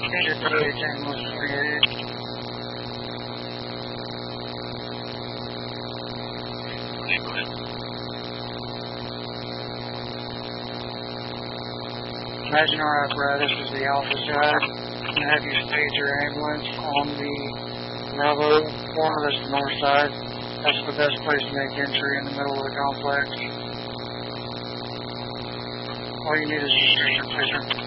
Major PH ambulance 48. Imagine our apparatus is the alpha side, and have you stage your ambulance on the Bravo corner, that's the north side. That's the best place to make entry in the middle of the complex. All you need is a stretcher.